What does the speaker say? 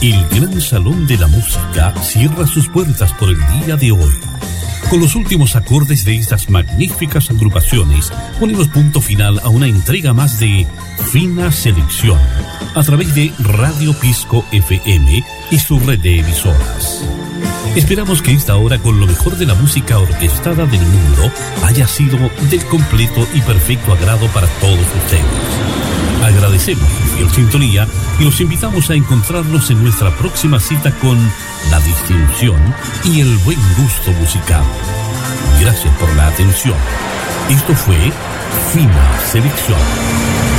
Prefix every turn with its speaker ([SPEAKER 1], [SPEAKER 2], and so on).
[SPEAKER 1] El Gran Salón de la Música cierra sus puertas por el día de hoy. Con los últimos acordes de estas magníficas agrupaciones, ponemos punto final a una entrega más de Fina Selección, a través de Radio Pisco FM y su red de emisoras. Esperamos que esta hora, con lo mejor de la música orquestada del mundo, haya sido del completo y perfecto agrado para todos ustedes. Agradecemos su fiel sintonía y los invitamos a encontrarnos en nuestra próxima cita con la distinción y el buen gusto musical. Gracias por la atención. Esto fue Fina Selección.